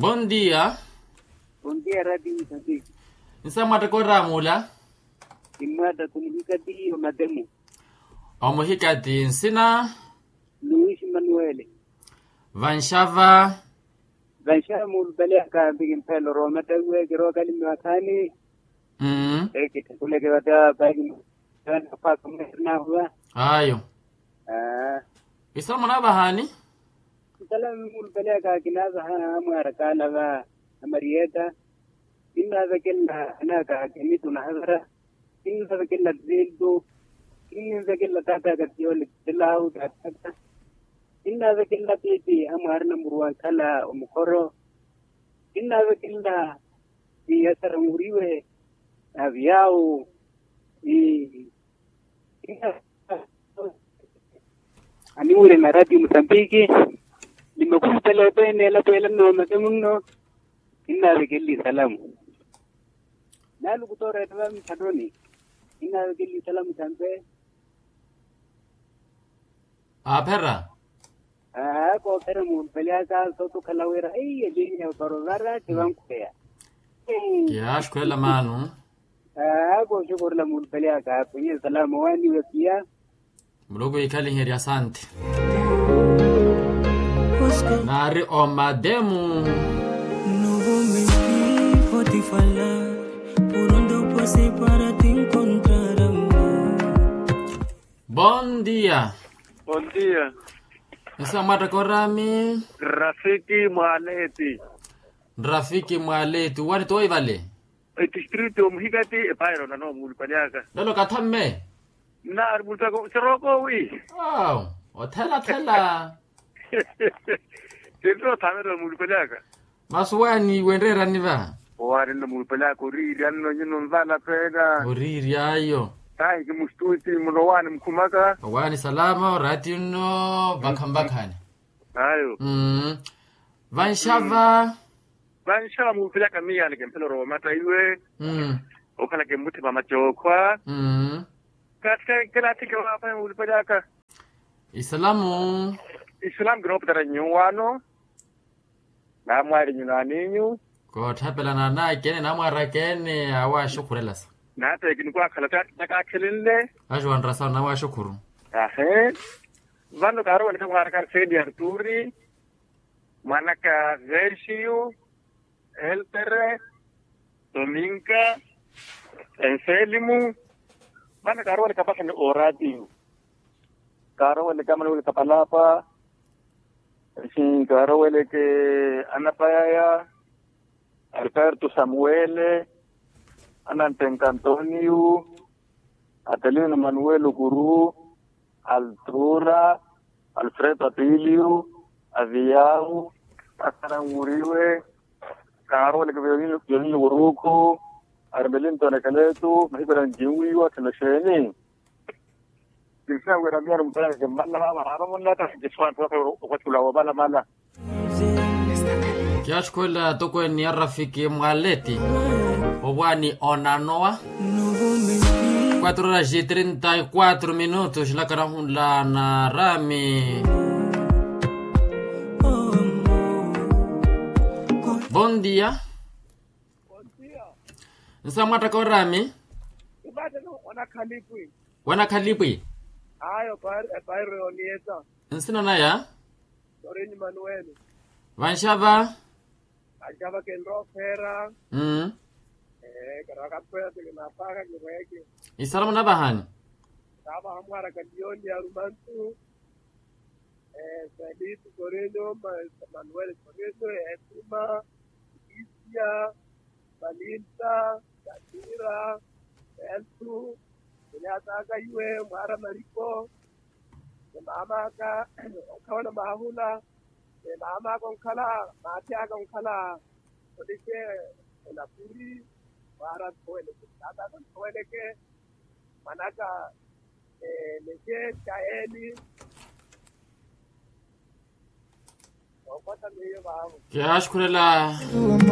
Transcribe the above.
Bom dia. Bom dia, Radio Moçambique. Nsamata ko ramula. Imada kumhikati mademu. Omuhikati nsina. Luis Manuel. Vanshava. Vanshava mulbeleka bigin pelo romata we gero galim wakani. Eke kule gewata bagin dan apa kumena huwa. Ayo. Isama na bahani? Salam mulbeleka kinaza amara kana ba Marieta. Inna zakilla anaka kemituna hazara. Inna zakilla zildo. Inna zakilla tata katiyol tilahu tata. Inna zakilla titi amarna murwa kala umkoro. Inna zakilla di yasara muriwe aviao animure na Radio Moçambique limekupele pene la pele no matemuno. Inna zakilli salamu nalu kutora tavam sadoni. Inna zakilli salamu sampe Apera. Ko pera mun peliasa sotu kalawera ai yedinya korogara tivan kuya. Kiash kwela manu. Ko shukuru la mun peliasa kwenye salamu wani wekia. Mlogo ikali heri asante. Nari o mademu. Bom dia. Bom dia. Nsamata ko rami. Rafiki Mwaleti. Rafiki Mwaleti. Wani toi vale? Distrito Mhigati Pairo na no mulpaliaka. Lolo katamme. Na multako seroko wi. Wow. Tela. Dentro tamero mulpaliaka. Maswani wendera niva. Wari na mulpaliaka riri anno nyino vala pega. Oriri ayo. Tai kimustuti munowani mkumaka. Wani salama radio no bakambakani. Ayo. Vanshava. Vanshava mulpaliaka mia ni kempelo ro mata iwe. Okala kemuti mama chokwa. Katika kelati kwa hapa mulpaliaka. Islamu. Islam group tara nyuwano. Na mwari nyunaninyu. Ko thapela na kene na mwara kene awa shukurelasa. Na hata ikinikuwa kalata nakakelele. Ajwa ndrasa na wa shukuru. Vando karo nika mwara sedi Arturi. Manaka Versio. Eltere. Dominka. Enselimu. Vando karo nika pasa ni Oradio. Karo nika manu nika Palapa. Si karo nika Anapaya. Alberto Samuele. Ananten Antonio, Atelino Manuel Guru, Altura, Alfredo Atilio, Aviao, Akaran Muriwe, Carol Violino Uruco, Armelinto Necaleto, Mahiberan Jiwiwa, Telesheni. Kisa wera miara mpana kembala haramun ta jiswan kwa tulawabala mala. Kiash kwela toko ni Rafiki Mwaleti. Obwani onanoa 4:34 minutos la karahunla na rami. Bom dia. Bom dia. Nsamata ko rami. Ibada no wanakalipwi. Wanakalipwi. Ayo Pairo Onieta. Nsina na ya? Sorini Manuel. Vanshava. Ajava Kendro Fera. Karaka kwela tunapaga nyeweke. Isalamu na bahani. Saba hamwara kadioni ya Rumantu. Saditu Coreno, Manuel Coreno, Esima, Isia, Balinta, Katira, Eltu, Nyataka Yue, Mwara Mariko, Mama ka kawana mahula, Mama konkala, Matia konkala, Odike, Napuri, Para Toile, Tata Toile, Manaka, Leje, Kaeli, Kiash kurela